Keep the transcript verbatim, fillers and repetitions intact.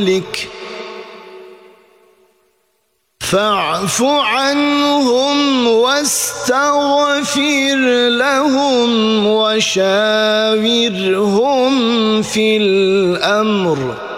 لك فاعف عنهم واستغفر لهم وشاورهم في الأمر